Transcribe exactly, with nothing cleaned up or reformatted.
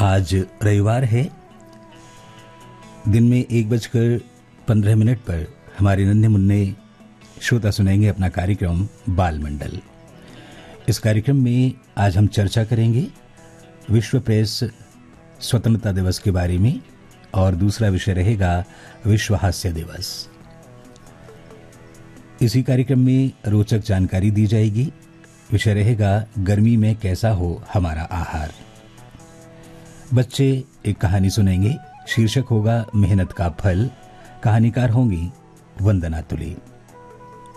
आज रविवार है। दिन में एक बजकर पंद्रह मिनट पर हमारे नन्हे मुन्ने श्रोता सुनेंगे अपना कार्यक्रम बाल मंडल। इस कार्यक्रम में आज हम चर्चा करेंगे विश्व प्रेस स्वतंत्रता दिवस के बारे में और दूसरा विषय रहेगा विश्व हास्य दिवस। इसी कार्यक्रम में रोचक जानकारी दी जाएगी। विषय रहेगा गर्मी में कैसा हो हमारा आहार। बच्चे एक कहानी सुनेंगे, शीर्षक होगा मेहनत का फल। कहानीकार होंगी वंदना तुले।